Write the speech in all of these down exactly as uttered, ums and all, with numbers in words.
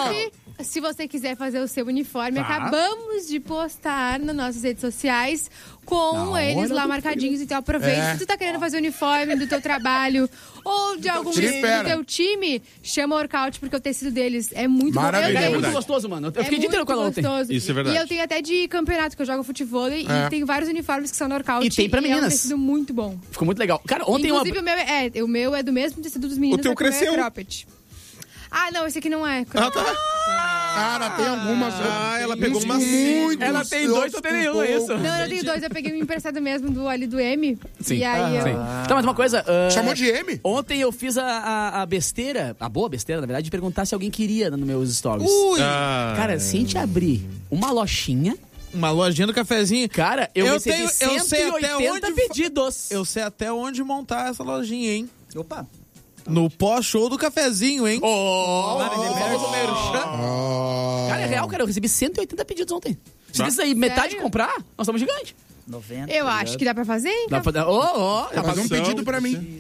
Inclusive, se você quiser fazer o seu uniforme, Tá. acabamos de postar nas nossas redes sociais com Na eles hora lá do marcadinhos. Então aproveita. É. Se tu tá querendo fazer o uniforme do teu trabalho ou de algum time. do teu time, chama o Workout, porque o tecido deles é muito bom. Maravilhoso. Eu É tenho- muito gostoso, mano. Eu é fiquei o dia inteiro muito com ela ontem. gostoso. Isso é verdade. E eu tenho até de campeonato, que eu jogo futebol e É. tem vários uniformes que são no Workout. E tem pra é um meninas. tecido muito bom. Ficou muito legal. Cara, ontem uma... Inclusive, o, meu é, é, o meu é do mesmo tecido dos meninos. O teu só que meu cresceu. É cropped. Ah, não, esse aqui não é. Ah, tá. Cara, tem algumas. Ah, ela pegou uns uma com sim. muitos, Ela tem dois, eu tenho nenhum, é isso? Não, eu tenho dois. Eu peguei um emprestado mesmo do ali do M. Sim. E aí eu... Sim. Tá, mas uma coisa... ah, Chamou de M? Ontem eu fiz a, a, a besteira, a boa besteira, na verdade, de perguntar se alguém queria nos meus stories. Ui! Ah, Cara, se a gente abrir uma lojinha, Uma lojinha do cafezinho. cara, eu, Eu recebi tenho- eu sei cento e até oitenta onde- pedidos. Eu sei até onde montar essa lojinha, hein? Opa. No pós-show do cafezinho, hein? Oh, Vai vender famoso merch. merchan. Ah. Cara, é real, cara, eu recebi cento e oitenta pedidos ontem. Se Tá. isso aí, metade Sério? comprar, nós estamos gigantes. noventa. Eu acho que dá pra fazer, então. Dá pra dar... Ô, ô, Vai fazer um Ação, pedido pra mim.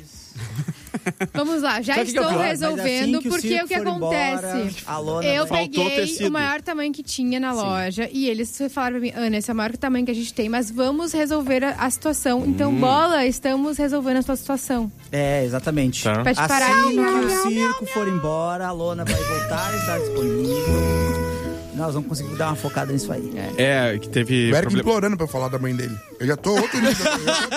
Vamos lá, já Sabe o que que é estou pior? Mas assim resolvendo, que o porque circo o que for acontece? embora, a lona Eu vai- Faltou peguei tecido. o maior tamanho que tinha na loja e eles falaram pra mim, Ana, esse é o maior tamanho que a gente tem, mas vamos resolver a, a situação. Então, bola, estamos resolvendo a sua situação. É, exatamente. Tá. Pra te parar Assim de que miau, o miau, circo for embora, a lona vai voltar a estar disponível. Nós vamos conseguir dar uma focada nisso aí. É, que teve O Eric problema, implorando pra eu falar da mãe dele. Eu já tô outro nível. Eu já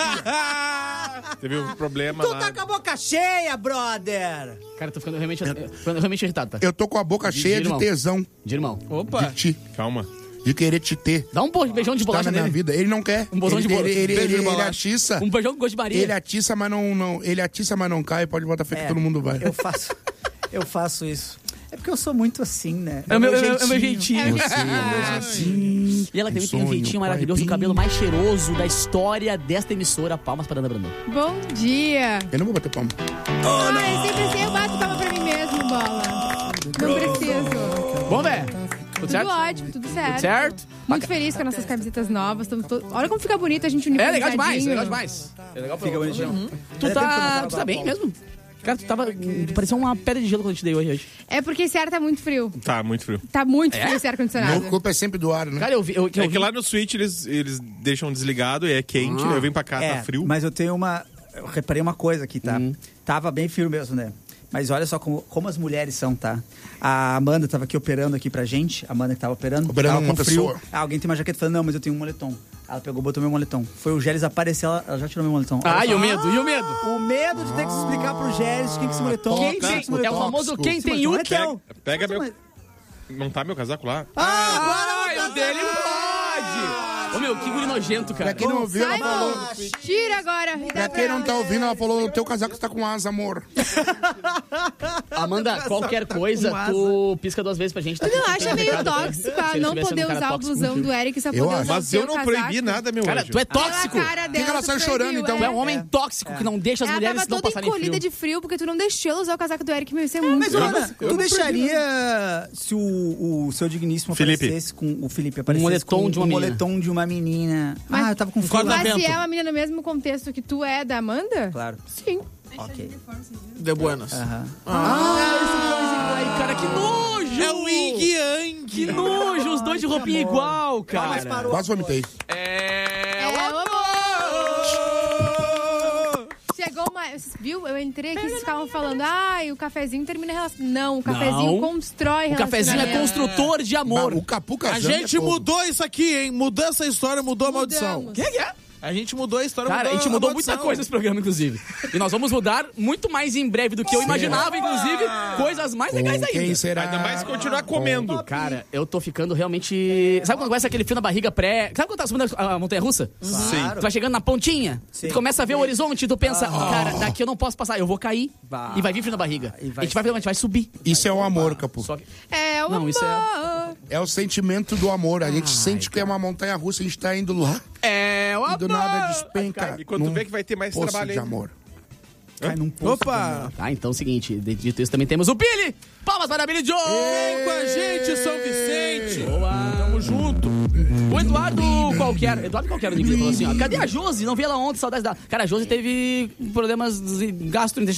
tô- teve um problema Tu lá. tá com a boca cheia, brother! Cara, tô ficando realmente, eu tô ficando realmente irritado, tá? Eu tô com a boca cheia de irmão. tesão. De irmão. Opa! De ti. Calma. De querer te ter. Dá um bo- beijão de Tá bolacha na minha nele. vida. Ele não quer. Um botão ele, de bolo. ele, ele, Beijo de ele, ele bolacha. atiça. Um beijão com gosto de Maria. Ele atiça, mas não, não. Ele atiça, mas não cai. Pode botar fé que É, todo mundo vai. Eu faço, eu faço isso. É porque eu sou muito assim, né? É o meu, é o meu jeitinho. É o Jeitinho. E ela também tem um Sonho, jeitinho maravilhoso, o pai, cabelo mais cheiroso da história desta emissora. Palmas para Ana Brandão. Bom dia. Eu não vou bater palma. Ah, é sempre assim, eu bato palma pra mim mesmo, bola. Não preciso. Bom, velho. Tudo Tudo certo? ótimo, tudo certo. Tudo certo? Muito feliz com as nossas camisetas novas. Tamo to... Olha como fica bonito a gente É uniformizadinho. legal demais, é legal demais. É legal Fica bonitinho. Tu tá, tu tá bem mesmo? Cara, tu tava. Tu parecia uma pedra de gelo quando eu te dei hoje. hoje. É porque esse ar tá muito frio. Tá, muito frio. Tá muito É? frio esse A ar-condicionado. culpa é sempre do ar, né? Cara, eu vi. Eu, eu É vi- que lá no Switch eles, eles deixam desligado e é quente, né? Eu venho pra cá, É, tá frio. mas eu tenho uma... Eu reparei uma coisa aqui, tá? Hum. Tava bem frio mesmo, né? Mas olha só como, como as mulheres são, tá? A Amanda tava aqui operando aqui pra gente. A Amanda que tava operando. Operando tava uma com frio. pessoa. Ah, alguém tem uma jaqueta falando, não, mas eu tenho um moletom. Ela pegou, botou meu moletom. Foi o Gélis aparecer, ela, ela já tirou meu moletom. Ah, Olha e só. o medo? E o medo? O medo de ter que se explicar pro Gélis quem que esse moletom. Quem quem tem- que esse É o moletom. famoso quem Esse tem moletom o é teu. Pega Mas- meu... Não tá meu casaco lá? Ah, agora Ah, o dele pode! Ô meu, que guri nojento, cara. Pra quem não ouviu, ela Sai, falou. tira agora. e dá Pra quem não ela. tá ouvindo, ela falou: o teu casaco está com asa, amor. Amanda, qualquer coisa, com asa. tu pisca duas vezes pra gente. Tá? Tu não Tem acha um meio recado pra- tóxico se a ele não tivesse poder um cara usar o tóxico blusão do Eric e só Eu poder acho. usar o Mas seu eu não casaco? proibi nada, meu Cara, anjo. tu é Pela tóxico. cara dela, que ela tu sai proibiu, chorando, então? Tu é é. um homem tóxico que não deixa as Ela mulheres tava não toda passarem encolhida frio. de frio porque tu não deixou ela usar o casaco do Eric. Meu, isso é muito Mas, tóxico. Ana, tu deixaria se o, o seu digníssimo Felipe. aparecesse com o Felipe aparecesse moletom com de uma um menina. moletom de uma menina? Mas- ah, eu tava com frio. corda- Mas se vento. é uma menina no mesmo contexto que tu é da Amanda, Claro. sim. Ok. De buenas. Aham. Ai, cara, que nojo! É o Yin Yang. Que nojo, os dois de roupinha igual, cara. Quase vomitei. É... É, amor. Chegou uma... Viu? Eu entrei aqui e vocês ficavam falando, ai, o cafezinho termina relação. Não, o cafezinho Não. constrói O cafezinho é relacionamento. construtor de amor. O Capu A casando gente é fogo. mudou isso aqui, hein? Mudou essa história, mudou a maldição. Mudamos. Que que é? A gente mudou a história, Cara, a mudou gente mudou maldição. muita coisa nesse programa, inclusive. E nós vamos mudar muito mais em breve do que eu imaginava, inclusive, coisas mais legais Com quem ainda. será? Ainda mais continuar comendo. Cara, eu tô ficando realmente... Sabe quando começa aquele frio na barriga pré... Sabe quando tá subindo a montanha-russa? Sim. Tu vai chegando na pontinha, Sim. tu começa a ver o horizonte e tu pensa, cara, daqui eu não posso passar, eu vou cair Bah. e vai vir frio na barriga. E vai a gente vai, a gente vai subir. Isso é o amor, Capu. Só que... É o Não, amor. isso é- É o sentimento do amor. A gente sente que é uma montanha russa, a gente tá indo lá É o e do nada despenca. E quando tu num vê que vai ter mais poço trabalho de ainda. amor. Cai num poço. Opa! Tá, então é o seguinte, dito isso também temos o Billy! Palmas para Billy Joe! Vem com a gente, São Vicente! Boa! Tamo junto! O Eduardo qualquer, Eduardo qualquer, o inglês falou assim, ó, cadê a Josi? Não vi ela ontem, saudades da... Cara, a Josi teve problemas gastrointestinais.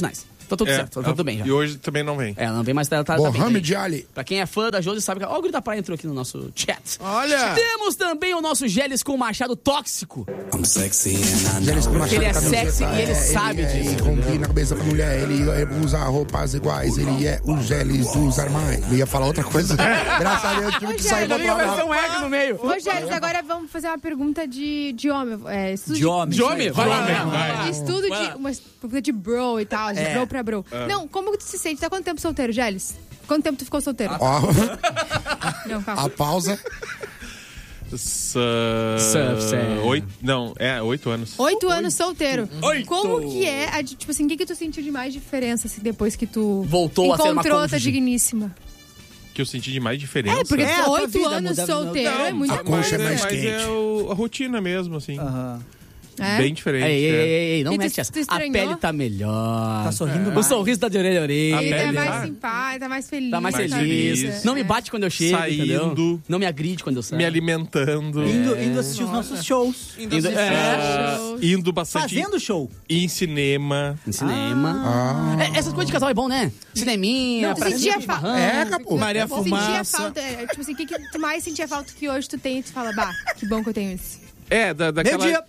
Tá tudo É, certo, tá tudo bem já. E hoje também não vem. É, ela não vem mais, tá, tá, tá bem. Mohamed Ali. Pra quem é fã da Josi sabe que... Ó, o Grito da Praia entrou aqui no nosso chat. Olha! Temos também o nosso Geles com o Machado Tóxico. Geles com Porque ele é machado na sexy cabeça. e ele sabe é, disso. Ele rompe na cabeça pra mulher, ele usa roupas iguais, ele é o Geles dos armários. Eu ia falar outra coisa. Graças a Deus, eu tive que sair pra Tinha a falar. versão egg no meio. Ô, Gélis, agora vamos fazer uma pergunta de, de homem. É, estudo De homem. De homem? Vai lá, Vai, vai vai. lá. Estudo Vai de. lá. Uma pergunta de bro e tal, de É. bro pra bro. Não, como que tu se sente? Tá quanto tempo solteiro, Gélis? Quanto tempo tu ficou solteiro? Ó, Não, calma. a pausa. S- Surf, sério. oito, não, é, oito anos. Oito anos solteiro. Oito. Como que é, a, di- tipo assim, o que que tu sentiu de mais diferença assim, depois que tu Voltou a ser uma encontrou tua cônjuge. digníssima? Que eu senti de mais diferença. É, porque É, a tua oito vida anos muda- solteiro Não, é muita a concha coisa. é mais mas quente. é o- a rotina mesmo, assim. Aham. É? Bem diferente. Ei, ei, é. ei, ei, não E tu- mete essa. tu A estranhou? pele tá melhor. Tá sorrindo O mais. sorriso tá de orelha a orelha. A Ele é pele mais tá- simpático, tá mais feliz. Tá mais Mais feliz. feliz. Não me bate quando eu chego, Saindo. entendeu? Não me agride quando eu saio. Me alimentando. Indo, indo assistir os nossos shows. Indo, Indo é, Shows. Indo bastante Fazendo show. em cinema. em cinema. Ah. É, essas coisas de casal é bom, né? Cineminha, Não, tu pracinha sentia com fa- chimarrão. É, capô. Maria Tu sentia Fumaça. falta, é, tipo assim, o que, que tu mais sentia falta que hoje tu tem e tu fala, bah, que bom que eu tenho isso. É, da, daquela, Meio-dia.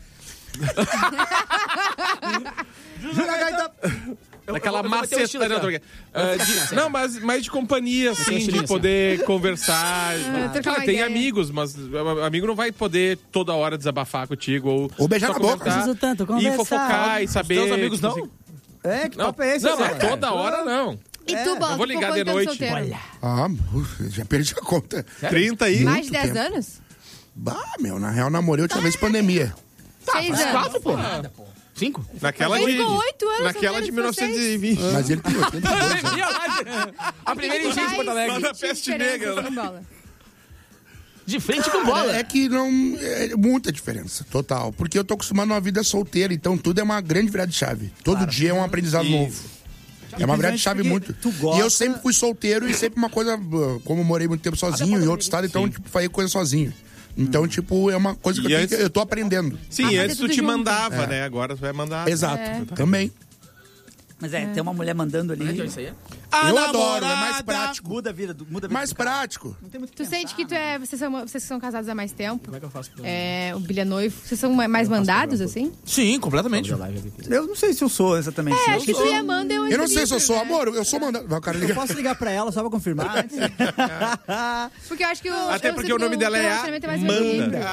Jura, Gaita. daquela eu vou ter um estilo maceta. Não, aqui, ó. tô brincando. Ah, de- não, mas mais de companhia, assim, estilinho de assim, poder conversar. trocar Claro, uma tem ideia. amigos, mas o amigo não vai poder toda hora desabafar contigo ou, Ou beijar só na boca. conversar Preciso tanto e conversar. fofocar e saber. teus amigos tipo não? assim, É, que não, papo é esse? não, Zé? mas toda hora não. E É, tu, Bola, eu vou tu ligar ficou de quanto noite. tempo solteiro? Ah, uf, já perdi a conta. trinta aí. Mais de dez tempo. anos? Bah, meu, na real, namorei outra vez pandemia. Seis anos. Quatro, pô. Cinco? Naquela Ele de. ficou oito anos Naquela de solteiro, mil novecentos e vinte. Mas ele tem oitenta e dois anos. A primeira enchente de Porto Lá Alegre. da peste negra, né? Bola. De frente com bola. É que não. É muita diferença, total. Porque eu tô acostumado a uma vida solteira, então tudo é uma grande virada de chave. Todo dia é um aprendizado Isso. novo. É uma virada de chave Porque muito. tu gosta- E eu sempre fui solteiro e sempre uma coisa. uh, Como eu morei muito tempo sozinho em outro estado, então, tipo, fazer coisa sozinho. Então, tipo, é uma coisa que eu, E tenho antes- que- eu tô aprendendo. Sim, Ah, fazer antes tu tudo te junto. mandava, É. né? Agora tu vai mandar. Exato. Também. Mas é, tem uma mulher mandando ali. Isso aí é? A eu adoro, é namorada. mais prático. Muda a vida, do- muda a vida. Mais do cara. prático. Não tem muito o que Tu pensar. sente que tu é. Vocês são, vocês que são casados há mais tempo. Como é que eu faço pra... É, o Bilha noivo. Vocês são mais mandados, assim? Sim, completamente. Eu não sei se eu sou exatamente. É, eu, acho que tu e a Amanda é um Eu não sei se eu equilíbrio, sou né? amor, eu sou mandado. Vai, o cara eu liga. posso ligar pra ela só pra confirmar antes. Porque eu acho que o. Até eu porque sinto o nome que dela é a relacionamento mais Amanda. equilíbrio.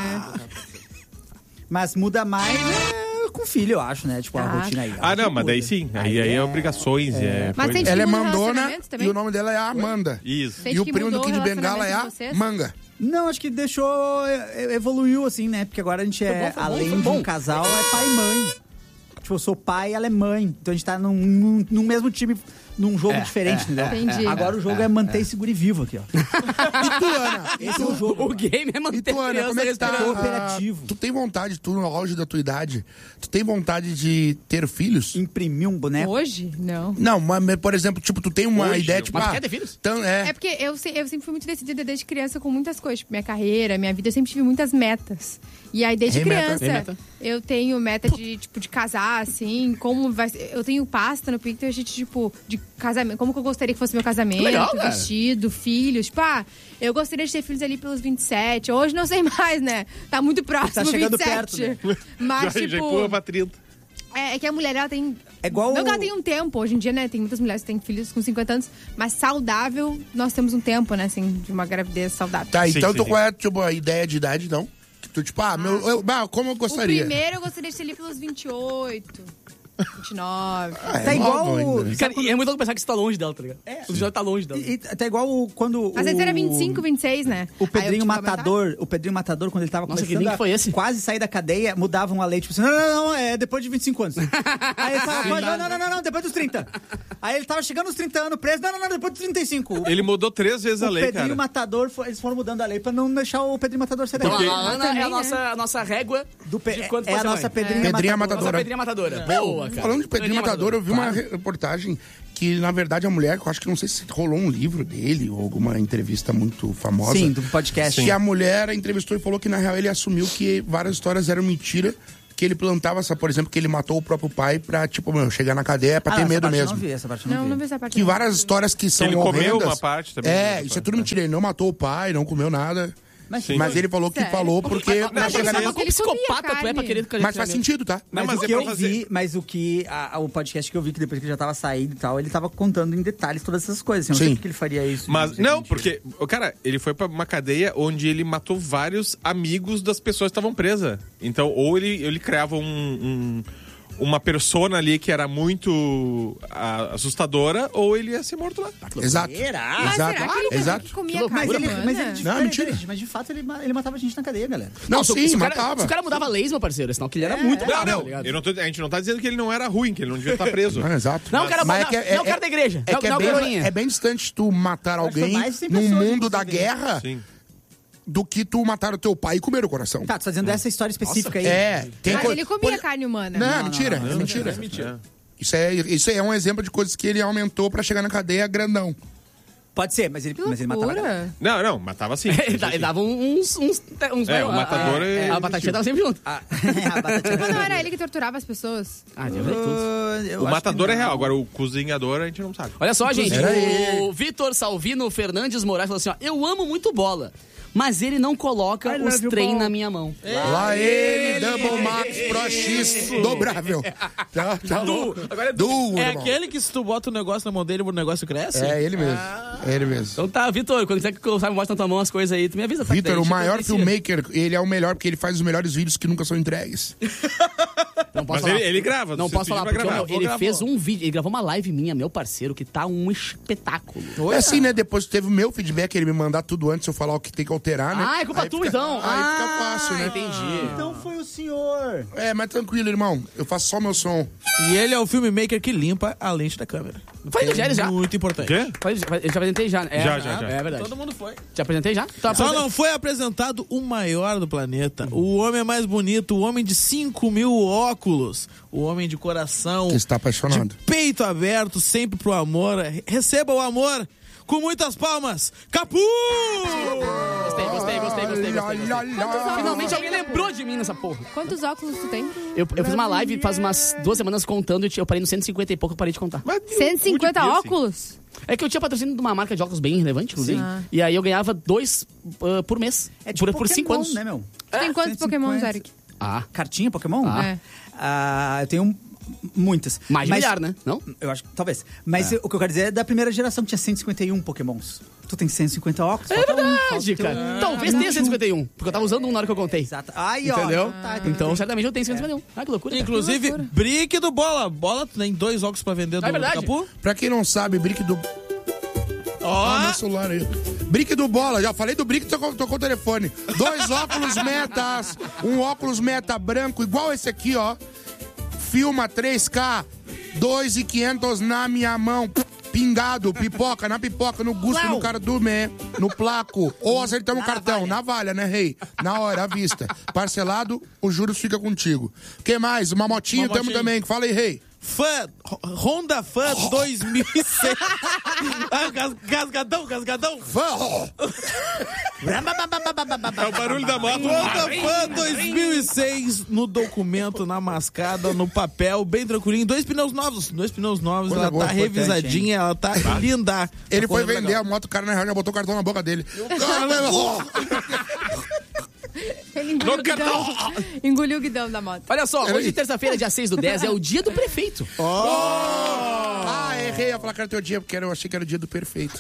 Mas muda mais é, com filho, eu acho, né? Tipo, a Ah. rotina aí. Ah, não, mas daí muda. sim. Aí, aí é obrigações. É, Mas coisa- tem- Ela é Muda mandona relacionamento também? e o nome dela é Amanda. Isso. Sente E o que primo do mudou Kid o Bengala é a relacionamento de vocês? Manga. Não, acho que deixou. é, Evoluiu, assim, né? Porque agora a gente é, bom, foi bom, além foi de um bom. casal, é pai e mãe. Tipo, eu sou pai, ela é mãe. Então a gente tá num, num, num mesmo time, num jogo É, diferente, é, entendeu? Entendi. Agora o jogo é, manter esse guri vivo aqui, ó. E tu, Ana? Esse é o jogo. O game é E manter tu, Ana, criança como é que tá? respirando. Cooperativo. Ah, tu tem vontade, tu no auge da tua idade, tu tem vontade de ter filhos? Imprimir um boneco. Hoje? Não. Não, mas, por exemplo, tipo, tu tem uma Hoje, ideia, tipo, mas tu ah, quer ter filhos? Então, é, É porque eu, se- eu sempre fui muito decidida desde criança com muitas coisas. Tipo, minha carreira, minha vida, eu sempre tive muitas metas. E aí, desde Remeta. criança, Remeta. eu tenho meta de, tipo, de casar, assim, como vai ser- eu tenho pasta no Pinterest, tipo, de casamento, como que eu gostaria que fosse meu casamento, Legal, cara. vestido, filhos. Tipo, ah, eu gostaria de ter filhos ali pelos vinte e sete. Hoje não sei mais, né? Tá muito próximo, Tá chegando vinte e sete. perto, né? Mas, já, já tipo... empurra pra trinta. É, é que a mulher, ela tem... É igual Não o- que ela tem um tempo. Hoje em dia, né, tem muitas mulheres que têm filhos com cinquenta anos. Mas saudável, nós temos um tempo, né, assim, de uma gravidez saudável. tá, Sim, então sim, tu sim. qual é, tipo, a ideia de idade, não? Que tu, tipo, ah, meu, eu, ah, como eu O gostaria? primeiro eu gostaria de ser ali pelos vinte e oito, vinte e nove. Ah, é Tá igual novo o- ainda, né? Cara, e é muito louco pensar que você tá longe dela, tá ligado? É. O já tá longe dela. E, e tá igual o- quando. Às vezes o- era vinte e cinco, vinte e seis, né? O Aí eu, Pedrinho tipo, Matador, o Pedrinho Matador, quando ele tava Nossa, que começando link a foi esse? quase sair da cadeia, mudavam a lei, tipo assim, não, não, não, é depois de vinte e cinco anos. Aí ele tava, não, não, não, não, não, depois dos trinta. Aí ele tava chegando nos trinta anos preso, não, não, não, depois dos trinta e cinco. Ele mudou três vezes a O lei, Pedrinho cara. Matador, foi- eles foram mudando a lei pra não deixar o Pedrinho Matador sair da Então, cadeia. a Ana Também, é a né? nossa, a nossa régua Do Pe- de quanto é pode a ser nossa mãe. Pedrinha Pedrinha Matador. Nossa Matadora. pedrinha matadora. Boa, cara. Falando de Pedrinho Matador, eu vi uma reportagem que, na verdade, a mulher, eu acho que não sei se rolou um livro dele ou alguma entrevista muito famosa. Sim, do podcast. Que a mulher entrevistou e falou que, na real, ele assumiu que várias histórias eram mentira, que que ele plantava, essa, por exemplo, que ele matou o próprio pai pra, tipo, meu, chegar na cadeia pra Ah, ter não, essa medo parte eu mesmo. Não vi, essa parte eu não, Não, vi. não vi essa parte. Que não. várias histórias que são Ele comeu horrendas. uma parte também. É, né? isso é tudo mentira. Ele não matou o pai, não comeu nada. Mas, Sim. Mas ele falou que Sério? falou porque... Não, pra mas chegar mas nele- qual Ele comia psicopata tu é pra carne. querer... Mas faz sentido, tá? Mas, Não, mas o é que pra eu fazer- vi, mas o que a- a- o podcast que eu vi, que depois que ele já tava saindo e tal, ele tava contando em detalhes todas essas coisas. Eu não sei Sim. por que ele faria isso. Mas sei não, que porque, o cara, ele foi pra uma cadeia onde ele matou vários amigos das pessoas que estavam presas. Então, ou ele, ele criava um, um- uma persona ali que era muito ah, assustadora, ou ele ia ser morto lá. Exato. Será? Mas Exato. será que ele Exato. que comia Que loucura, Mas carne ele, humana? mas ele de, Não, peraí, mentira. peraí, mas de fato ele, ma- ele matava gente na cadeia, galera. Não, se- sim, se o cara- matava. Se o cara mudava leis, meu parceiro, senão que ele era muito Não, bravo, tá não, ligado? eu não tô, a gente não tá dizendo que ele não era ruim, que ele não devia estar preso. Ah, exato. Não, o cara Mas não, não o cara da igreja. É não, que é não o bem, coroinha. é bem distante tu matar Acho que foi alguém mais de cem no pessoas, mundo da inclusive. guerra Sim. do que tu matar o teu pai e comer o coração. Tá, tu tá dizendo dessa história específica aí. É. Tem Mas co- ele comia por- carne humana. Não, é mentira, é mentira. É mentira. Isso é, isso é um exemplo de coisas que ele aumentou pra chegar na cadeia grandão. Pode ser, mas ele, mas ele matava a galera. Loucura. Não, não, matava sim. Ele dá- ele dava uns... uns, uns É, o matador a, é- a, a batatinha tava sempre junto. Ah, a batatinha Mas não era ele que torturava as pessoas? Ah, Deus é tudo. Eu O acho matador que é não. real, agora o cozinhador a gente não sabe. Olha só, gente, Era o Vitor Salvino Fernandes Moraes falou assim, ó, eu amo muito bola, mas ele não coloca I os love you, trem ball. na minha mão. Lá ele, Double Max Pro X dobrável. Tá, tá louco. Agora é Du, É irmão. aquele que se tu bota o negócio na mão dele, o negócio cresce? É ele mesmo. É ele mesmo. Então tá, Vitor, quando quiser que o Simon mostre na tua mão as coisas aí, tu me avisa, tá? Vitor, Daí a o gente maior providencia. filmmaker, ele é o melhor porque ele faz os melhores vídeos que nunca são entregues. Não posso Mas falar. ele, ele grava. Não vocês posso falar, pediram porque pra meu, gravar. ele gravou. fez um vídeo, ele gravou uma live minha, meu parceiro, que tá um espetáculo. É assim, né? Depois teve o meu feedback, ele me mandar tudo antes, eu falar o que tem que alterar, né? Ah, é culpa Aí tua, fica- então. Aí ah, fica fácil, né? Entendi. Então foi o senhor. É, mas tranquilo, irmão. Eu faço só meu som. E ele é o filmmaker que limpa a lente da câmera. Falei do Gélis já. Muito importante. Quê? Falei- Eu já apresentei já. É, Já, já, já. É verdade. Todo mundo foi. Já apresentei já? Então, Só apresenta- não foi apresentado o maior do planeta, o homem mais bonito, o homem de cinco mil óculos, o homem de coração, Que está apaixonado. de peito aberto, sempre pro amor. Receba o amor com muitas palmas. Capu! Gostei, gostei, gostei, gostei, gostei. gostei. Finalmente alguém lembrou de mim nessa porra. Quantos óculos tu tem? Eu, eu fiz uma live faz umas duas semanas contando e eu parei no cento e cinquenta e pouco, eu parei de contar. Mas cento e cinquenta podia, sim. óculos? É que eu tinha patrocínio de uma marca de óculos bem relevante, inclusive. Sim. E aí eu ganhava dois uh, por mês. É tipo por, por cinco Pokémon, anos. né, meu? Tu tem quantos cento e cinquenta. pokémons, Eric? Ah, Cartinha Pokémon? Ah. É. Ah, eu tenho muitas. mais de Mas- milhar, né? Não? Eu acho que talvez. Mas o que eu quero dizer é da primeira geração que tinha cento e cinquenta e um Pokémons. Tu tem cento e cinquenta óculos? É falta um, verdade, falta o teu- cara. Talvez tenha cento e cinquenta e um, porque eu tava usando um na hora que eu contei. Exato. Aí, ó. Entendeu? Tá, tá, Então, tá. certamente eu tenho cento e cinquenta e um. Ah, que loucura. cara. Inclusive, loucura. brick do Bola. Bola tem dois óculos pra vender do, É verdade. do Capu. Pra quem não sabe, Brick do... Ó, Ah, meu celular aí. Brick do Bola, já falei do Brick, tocou, tocou o telefone. Dois óculos metas, um óculos meta branco, igual esse aqui, ó. Filma três K, dois mil e quinhentos na minha mão. Pingado, pipoca, na pipoca, no gusto, no cardume, no placo. Ou acertamos o cartão, na valha, né, rei? Na hora, à vista. Parcelado, os juros fica contigo. Que mais? Uma motinha, Uma tamo motinha. também. Fala aí, rei. fã, Honda Fan dois mil e seis. Ah, gas- Gasgadão, gasgadão. É o barulho da moto. Honda Fan dois mil e seis no documento, na mascada, no papel, bem tranquilinho. Dois pneus novos, dois pneus novos. Coisa ela boa, tá importante, revisadinha, ela tá linda. Ele Tá foi correndo vender legal. a moto, o cara na real já botou o cartão na boca dele. Ele engoliu o guidão, engoliu o guidão da moto. Olha só, hoje, terça-feira, dia seis do dez, é o dia do prefeito. Ah, errei a falar que era teu dia, porque eu achei que era o dia do perfeito.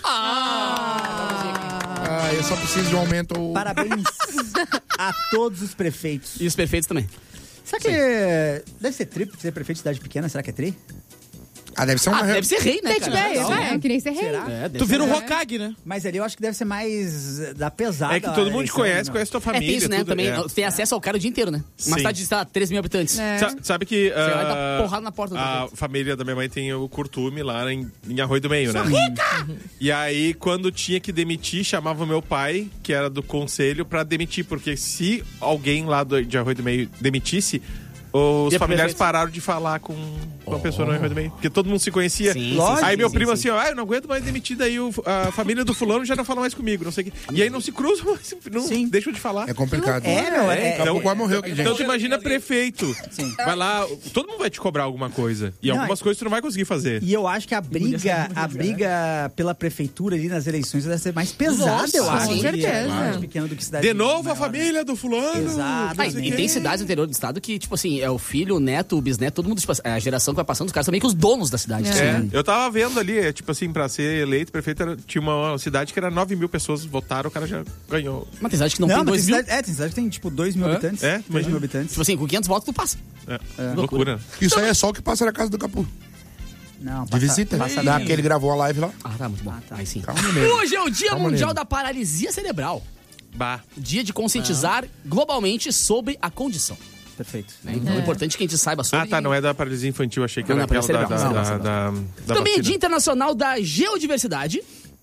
Ah, eu só preciso de um aumento. Parabéns a todos os prefeitos. E os perfeitos também. Será que deve ser tri, ser prefeito de cidade pequena? Será que é tri? Ah, deve ser uma... Ah, deve ser rei, né, Tem tipo, cara? é, é, é que nem ser rei. Será? É, deve Tu ser- vira um É. Hokage, né? Mas ali eu acho que deve ser mais da pesada. É que todo a mundo te eleição, conhece, né? conhece tua É, família. tem isso, né? tudo, Também é. tem acesso ao cara o dia inteiro, né? Uma Sim. cidade de, sei lá, três mil habitantes. É. Sa- Sabe que Você vai dar ah, porrada na porta do a prefeito. família da minha mãe tem o curtume lá em, em Arroio do Meio, né? Rica! E aí, quando tinha que demitir, chamava o meu pai, que era do conselho, pra demitir. Porque se alguém lá do, de Arroio do Meio demitisse, os E a familiares prefeita? pararam de falar com, com a pessoa no R H D. Porque todo mundo se conhecia. Sim, Lógico. Aí meu sim, primo sim, assim, ó, ah, eu não aguento mais demitir, daí o, a família do fulano já não fala mais comigo, não sei o quê. E aí não se cruzam, mas não Sim. deixam de falar. É complicado. É, meu, é- Daqui a pouco quase morreu aqui, Então gente. tu imagina prefeito. Sim. Vai lá, todo mundo vai te cobrar alguma coisa. E Não, algumas é- coisas tu não vai conseguir fazer. E eu acho que a briga, a briga pela prefeitura ali nas eleições deve ser mais pesada, Nossa, eu acho. com que certeza. cidade pequena do que cidade De novo a maior. família do fulano. Exato. Ah, e tem cidades no interior do estado que, tipo assim, é o filho, o neto, o bisneto, todo mundo, tipo, a geração que vai passando, os caras são meio que os donos da cidade. É, assim. eu tava vendo ali, é, tipo assim, pra ser eleito prefeito, era- tinha uma cidade que era nove mil pessoas votaram, o cara já ganhou. Mas tem cidade que não, Não, tem mas dois tem mil. cidade, é, tem cidade que tem tipo dois mil habitantes. É, dois imagina. mil habitantes. Tipo assim, com quinhentos votos tu passa. É, loucura. Isso aí é só o que passa na casa do Capu. Não, De passa- visita. passa Dá bem. que ele gravou a live lá. Ah, tá, muito bom. Aí sim. Calma, nego. Hoje é o Dia Calma, Mundial nego. da Paralisia Cerebral. Bah. Dia de conscientizar globalmente sobre a condição. Perfeito. Né? Então é importante que a gente saiba sobre. Ah, tá, não é da paralisia infantil, achei que Não, era não é aquela da, da, paralisia da, cerebral. da, da Também é vacina. Dia Internacional da Geodiversidade,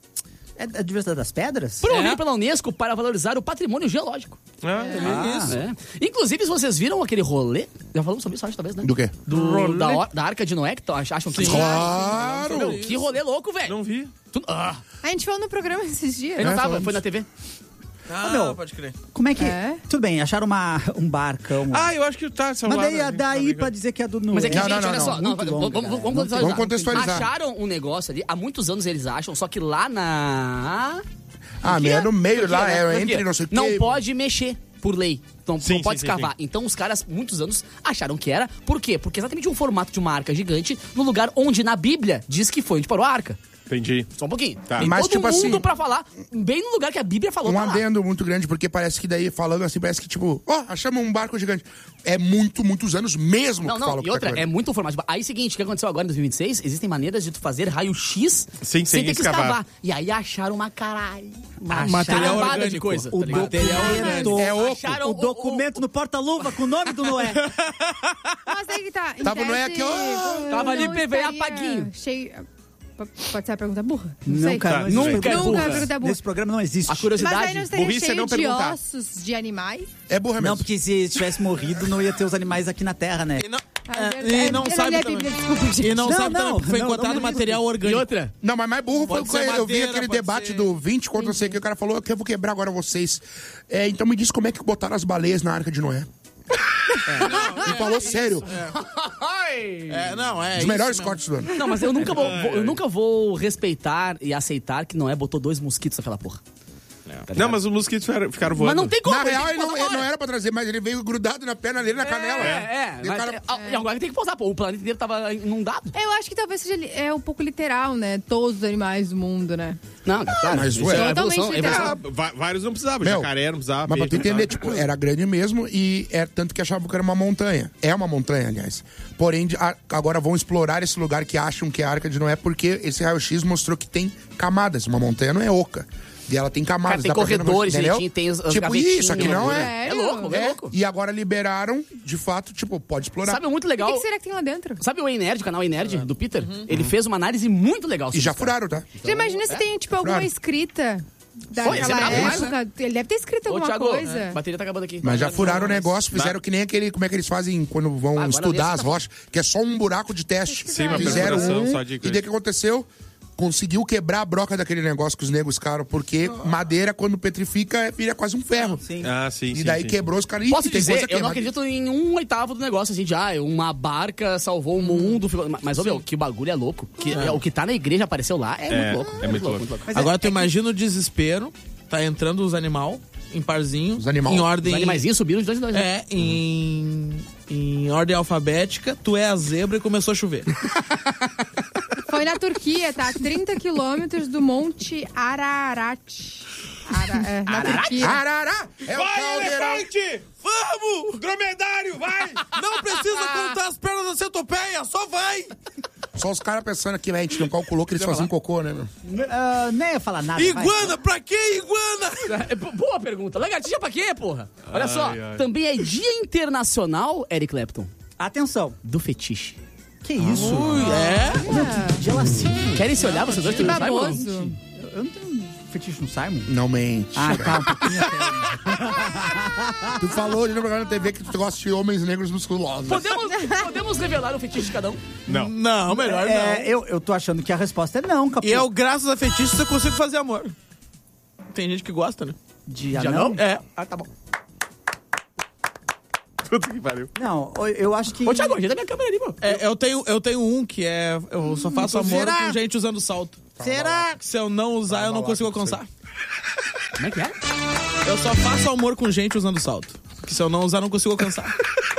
É a diversidade das pedras? promovido pela Unesco para valorizar o patrimônio geológico. Ah, Ah, É. Inclusive, se vocês viram aquele rolê, já falamos sobre isso, acho, talvez, né? Do quê? Do, da, or- da Arca de Noé, que tão- acham que... Claro! Meu, que rolê louco, velho. não vi. Tu- Ah, A gente falou no programa esses dias. ele não É, tava, falamos. foi na T V. Ah, meu. pode crer. Como é que. É? Tudo bem, acharam uma, um barcão. Ah, eu acho que tá mas salvado. daí, a- daí pra dizer que é do Noé. Mas é que, Não, gente, não, não, olha não. só. Não, Muito vamos, longo, vamos, cara. vamos contextualizar. Vamos contextualizar. Acharam um negócio ali, há muitos anos eles acham, só que lá na... Ah, Por quê? é no meio Por quê, lá, né? é Por quê? entre não sei o quê. Não pode mexer por lei. Então, Sim, não pode sim, sim, escavar. sim. Então os caras, muitos anos, acharam que era. Por quê? Porque é exatamente um formato de uma arca gigante no lugar onde na Bíblia diz que foi onde parou a arca. Entendi. Só um pouquinho. Tá. Tem Mas, todo tipo mundo assim, pra falar bem no lugar que a Bíblia falou. Um tá lá. adendo muito grande, porque parece que daí, falando assim, parece que tipo, ó, achamos um barco gigante. É muito, muitos anos mesmo Não, que não, falam e que outra, tá é muito formato. Tipo, aí, seguinte, o que aconteceu agora em dois mil e vinte e seis? Existem maneiras de tu fazer raio-x Sem- sem ter que escavar. escavar. E aí acharam uma caralho. Uma Material caralhada orgânico. de coisa. O tá ligado? Material orgânico. documento, É oco. Acharam o documento no porta-luva com o nome do Noé. Mas aí que tá. em Tava no tese, é aqui, ó. não Tava ali P V A estaria paguinho. Cheio... P- Pode ser a pergunta burra? Não, Não, sei. cara, não existe Nunca pergunta é Nunca burra. a pergunta é burra. Nesse programa não existe. A curiosidade. Mas aí não estaria burrice é cheio não de perguntar. ossos de animais? É burra mesmo. Não, porque se tivesse morrido, não ia ter os animais aqui na Terra, né? E não, Ah, é, é- e não eu sabe li a também. Bíblia, desculpa, gente. E não, Não, sabe não, também, porque foi não, encontrado não me material E orgânico. outra? Não, mas mais burro foi Pode o ser que eu vi madeira, aquele pode debate ser- do vinte contra não sei o que. O cara falou que eu vou quebrar agora vocês. É, então me diz como é que botaram as baleias na Arca de Noé. E falou sério. É, não, é Os isso melhores mesmo. cortes do ano. Não, mas eu nunca vou, vou- eu nunca vou respeitar e aceitar que Noé botou dois mosquitos naquela porra. Tá Não, ligado? mas os mosquitos ficaram, ficaram voando. Mas não tem como. Na ele real, tem ele que não, posar ele não agora. era pra trazer, mas ele veio grudado na perna dele, na canela. É, é. E o Mas, cara- é, e agora tem que posar, pô. O planeta inteiro tava inundado. Eu acho que talvez seja li- é um pouco literal, né? Todos os animais do mundo, né? Não, claro. mas isso ué. é Totalmente evolução, é literal. evolução. Va- vários não precisavam. Meu, Jacaré não precisava. Mas pra tu peixe não entender, precisava. tipo, era grande mesmo e é tanto que achavam que era uma montanha. É uma montanha, aliás. Porém, de- a- agora vão explorar esse lugar que acham que é a Arca de Noé, porque esse raio-x mostrou que tem camadas. Uma montanha não é oca. E ela tem camadas. Cara, tem dá pra ver na corredores entendeu? direitinho, tem as- as Tipo gavetinhas, isso, aqui não bagulho. é. É louco, é É, louco. e agora liberaram, de fato, tipo, pode explorar. Sabe muito O legal? que, que será que tem lá dentro? Sabe o Ei Nerd, o canal Ei Nerd, do Peter? Ele fez uma análise muito legal. E sobre já isso, cara. furaram, tá? Já imagina se tem, tipo, alguma Claro. escrita Foi, esse é daquela brabo demais, época. Ele deve ter escrito Ô, alguma Thiago, coisa. a bateria tá acabando aqui. Mas já furaram o negócio, fizeram que nem aquele. Como é que eles fazem quando vão Agora estudar nesse as tá- rochas? Que é só um buraco de teste. Sim, uma Fizeram perfuração um, só de e coisa. daí o que aconteceu? Conseguiu quebrar a broca daquele negócio que os negros ficaram, porque madeira, quando petrifica, vira quase um ferro. Sim. Ah, sim, E sim. daí sim. quebrou os caras. Ih, Posso tem dizer, coisa que eu é não madeira. acredito em um oitavo do negócio, assim, de ah, uma barca salvou o mundo. ficou- Mas, ô, meu, que bagulho é louco. Que, é, o que tá na igreja apareceu lá é, É, muito louco. é muito louco. Mas Agora é- tu imagina o desespero, tá entrando os animal em parzinho, Os animal. em Os ordem... animaizinhos subiram de dois em dois. né? É, em, em ordem alfabética, tu é a zebra e começou a chover. Foi na Turquia, tá? trinta quilômetros do Monte Ararat. Ara, é, na Turquia. Arará! É o caldeirão. Vamos! Dromedário, vai! Não precisa contar as pernas da centopeia, só vai! Só os caras pensando aqui, né? A gente não calculou que eles faziam cocô, né, meu? Ah, nem ia falar nada. vai. Iguana, pra que iguana? É, bo- boa pergunta. Lagartixa pra quê, porra? Olha só, ai. também é Dia Internacional, Eric Clapton, Atenção. do fetiche. Que isso? É? De lacinho. Querem se olhar, vocês dois? Que tu não sabe, não? baboso. Eu não tenho... fetiche no Simon? Não mente. Ah, tá, um pouquinho até. Tu falou hoje no programa na T V que tu gosta de homens negros musculosos. Podemos, podemos revelar o fetiche de cada um? Não. Não, melhor É, não. eu, eu tô achando que a resposta é não, Capu. E eu, graças a fetiche, eu consigo fazer amor. Tem gente que gosta, né? De Já anão? não? É. Ah, tá bom. Puta que pariu. Não, eu acho que... Ô, Thiago, ajeita minha câmera ali, pô. É, eu, tenho, eu tenho um que é... Eu só faço amor será? com gente usando salto. Será? Se eu não usar, eu não consigo alcançar. Como é que é? Eu só faço amor com gente usando salto. Que se eu não usar, eu não consigo alcançar.